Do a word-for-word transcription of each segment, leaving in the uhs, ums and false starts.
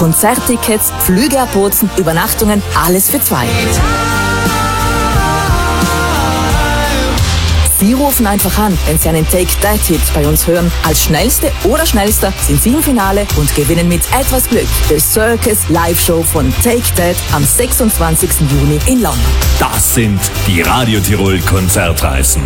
Konzerttickets, Flüge ab Bozen, Übernachtungen, alles für zwei. Sie rufen einfach an, wenn Sie einen Take-That-Hit bei uns hören. Als Schnellste oder Schnellster sind Sie im Finale und gewinnen mit etwas Glück The Circus Live-Show von Take That am sechsundzwanzigsten Juni in London. Das sind die Radio Tirol Konzertreisen.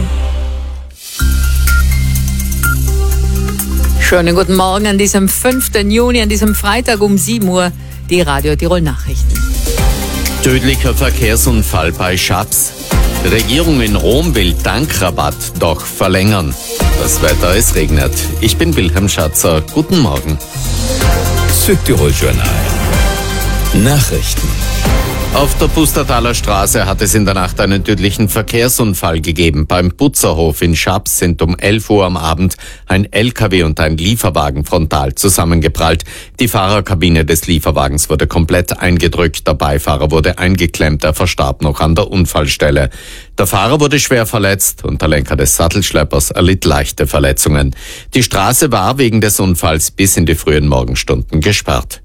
Schönen guten Morgen an diesem fünften Juni, an diesem Freitag um sieben Uhr, die Radio Tirol Nachrichten. Tödlicher Verkehrsunfall bei Schaps. Die Regierung in Rom will Tankrabatt doch verlängern. Das Wetter, es regnet. Ich bin Wilhelm Schatzer. Guten Morgen. Südtirol Journal. Nachrichten. Auf der Pustertaler Straße hat es in der Nacht einen tödlichen Verkehrsunfall gegeben. Beim Putzerhof in Schaps sind um elf Uhr am Abend ein L K W und ein Lieferwagen frontal zusammengeprallt. Die Fahrerkabine des Lieferwagens wurde komplett eingedrückt. Der Beifahrer wurde eingeklemmt. Er verstarb noch an der Unfallstelle. Der Fahrer wurde schwer verletzt und der Lenker des Sattelschleppers erlitt leichte Verletzungen. Die Straße war wegen des Unfalls bis in die frühen Morgenstunden gesperrt.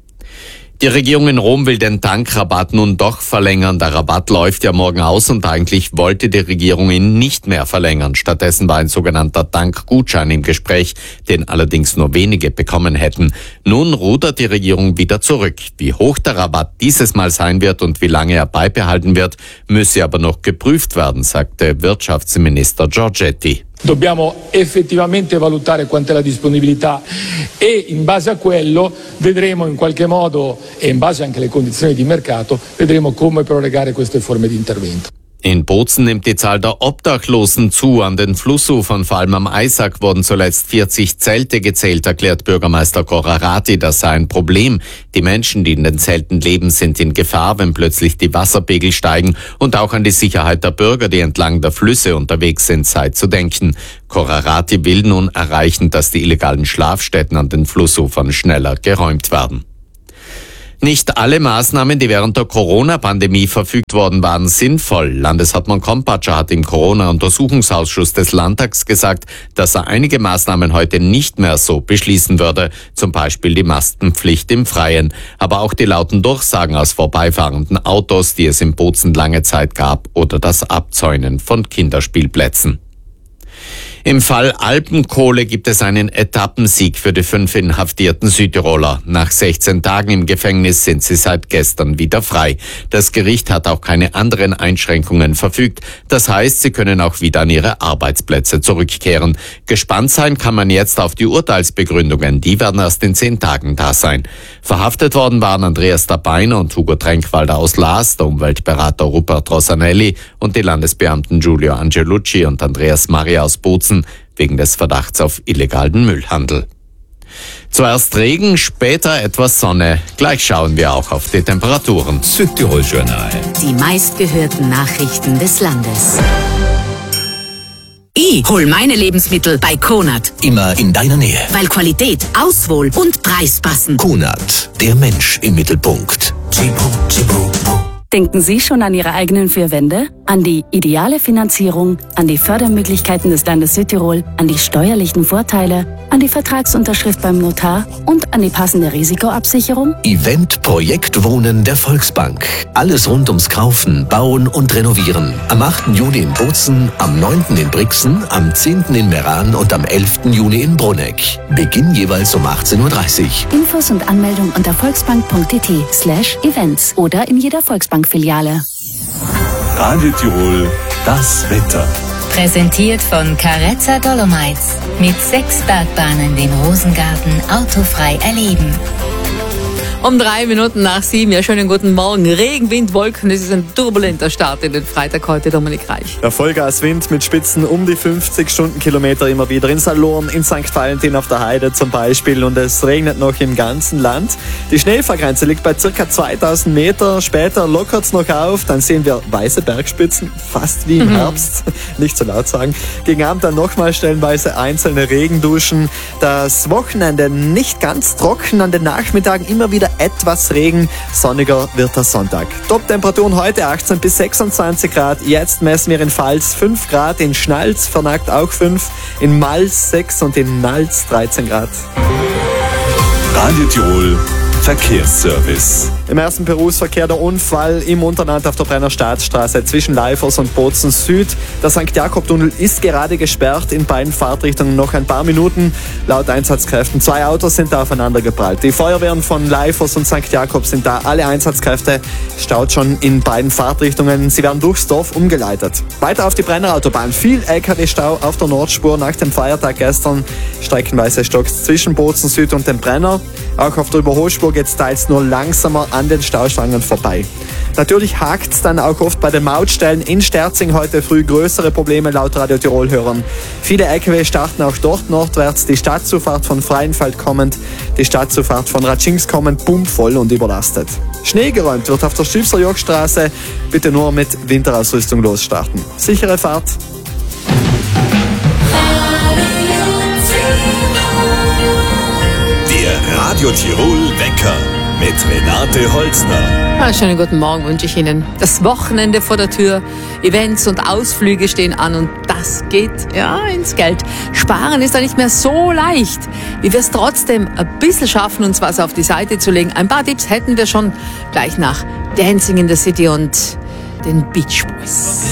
Die Regierung in Rom will den Tankrabatt nun doch verlängern. Der Rabatt läuft ja morgen aus und eigentlich wollte die Regierung ihn nicht mehr verlängern. Stattdessen war ein sogenannter Tankgutschein im Gespräch, den allerdings nur wenige bekommen hätten. Nun rudert die Regierung wieder zurück. Wie hoch der Rabatt dieses Mal sein wird und wie lange er beibehalten wird, müsse aber noch geprüft werden, sagte Wirtschaftsminister Giorgetti. Dobbiamo effettivamente valutare quant'è la disponibilità e in base a quello vedremo in qualche modo e in base anche alle condizioni di mercato vedremo come prorogare queste forme di intervento. In Bozen nimmt die Zahl der Obdachlosen zu. An den Flussufern, vor allem am Eisack, wurden zuletzt vierzig Zelte gezählt, erklärt Bürgermeister Corrarati. Das sei ein Problem. Die Menschen, die in den Zelten leben, sind in Gefahr, wenn plötzlich die Wasserpegel steigen. Und auch an die Sicherheit der Bürger, die entlang der Flüsse unterwegs sind, sei zu denken. Corrarati will nun erreichen, dass die illegalen Schlafstätten an den Flussufern schneller geräumt werden. Nicht alle Maßnahmen, die während der Corona-Pandemie verfügt worden waren, sinnvoll. Landeshauptmann Kompatscher hat im Corona-Untersuchungsausschuss des Landtags gesagt, dass er einige Maßnahmen heute nicht mehr so beschließen würde. Zum Beispiel die Maskenpflicht im Freien. Aber auch die lauten Durchsagen aus vorbeifahrenden Autos, die es in Bozen lange Zeit gab, oder das Abzäunen von Kinderspielplätzen. Im Fall Alpenkohle gibt es einen Etappensieg für die fünf inhaftierten Südtiroler. Nach sechzehn Tagen im Gefängnis sind sie seit gestern wieder frei. Das Gericht hat auch keine anderen Einschränkungen verfügt. Das heißt, sie können auch wieder an ihre Arbeitsplätze zurückkehren. Gespannt sein kann man jetzt auf die Urteilsbegründungen. Die werden erst in zehn Tagen da sein. Verhaftet worden waren Andreas Dabeiner und Hugo Tränkwalder aus Laas, der Umweltberater Rupert Rosanelli und die Landesbeamten Giulio Angelucci und Andreas Maria aus Bozen wegen des Verdachts auf illegalen Müllhandel. Zuerst Regen, später etwas Sonne. Gleich schauen wir auch auf die Temperaturen. Südtirol Journal. Die meistgehörten Nachrichten des Landes. Ich hol meine Lebensmittel bei Konad. Immer in deiner Nähe. Weil Qualität, Auswahl und Preis passen. Konad, der Mensch im Mittelpunkt. Denken Sie schon an Ihre eigenen vier Wände? An die ideale Finanzierung, an die Fördermöglichkeiten des Landes Südtirol, an die steuerlichen Vorteile, an die Vertragsunterschrift beim Notar und an die passende Risikoabsicherung? Event Projekt Wohnen der Volksbank. Alles rund ums Kaufen, Bauen und Renovieren. Am achten Juni in Bozen, am neunten in Brixen, am zehnten in Meran und am elften Juni in Bruneck. Beginn jeweils um achtzehn Uhr dreißig. Infos und Anmeldung unter volksbank.tt slash events oder in jeder Volksbank-Filiale. Radio Tirol, das Wetter. Präsentiert von Carezza Dolomites. Mit sechs Bergbahnen den Rosengarten autofrei erleben. Um drei Minuten nach sieben, ja, schönen guten Morgen. Regen, Wind, Wolken, es ist ein turbulenter Start in den Freitag heute, Dominik Reich. Der Vollgaswind mit Spitzen um die fünfzig Stundenkilometer immer wieder in Salurn, in Sankt Valentin auf der Heide zum Beispiel, und es regnet noch im ganzen Land. Die Schneefallgrenze liegt bei ca. zweitausend Meter, später lockert es noch auf, dann sehen wir weiße Bergspitzen, fast wie im mhm. Herbst, nicht zu laut sagen. Gegen Abend dann nochmal stellenweise einzelne Regenduschen. Das Wochenende nicht ganz trocken, an den Nachmittagen immer wieder etwas Regen, sonniger wird der Sonntag. Top-Temperaturen heute achtzehn bis sechsundzwanzig Grad, jetzt messen wir in Pfalz fünf Grad, in Schnalz, Vernagt auch fünf, in Mals sechs und in Nals dreizehn Grad. Radio Tirol, Verkehrsservice. Im ersten Berufsverkehr der Unfall im Unterland auf der Brenner Staatsstraße zwischen Leifers und Bozen Süd. Der Sankt Jakob-Tunnel ist gerade gesperrt, in beiden Fahrtrichtungen noch ein paar Minuten. Laut Einsatzkräften, zwei Autos sind da aufeinander geprallt. Die Feuerwehren von Leifers und Sankt Jakob sind da, alle Einsatzkräfte staut schon in beiden Fahrtrichtungen. Sie werden durchs Dorf umgeleitet. Weiter auf die Brenner Autobahn. Viel L K W-Stau auf der Nordspur nach dem Feiertag gestern. Streckenweise stockt zwischen Bozen Süd und dem Brenner. Auch auf der Überholspur geht es teils nur langsamer an den Staustangen vorbei. Natürlich hakt es dann auch oft bei den Mautstellen. In Sterzing heute früh größere Probleme laut Radio Tirol-Hörern. Viele L K W starten auch dort nordwärts. Die Stadtzufahrt von Freienfeld kommend, die Stadtzufahrt von Ratschings kommend, pumpvoll und überlastet. Schnee geräumt wird auf der Stübser Jochstraße. Bitte nur mit Winterausrüstung losstarten. Sichere Fahrt. Der Radio Tirol Wecker mit Renate Holzner. Ja, schönen guten Morgen wünsche ich Ihnen. Das Wochenende vor der Tür, Events und Ausflüge stehen an und das geht ja ins Geld. Sparen ist da nicht mehr so leicht. Wie wir es trotzdem ein bisschen schaffen, uns was auf die Seite zu legen. Ein paar Tipps hätten wir schon gleich nach Dancing in the City und den Beach Boys.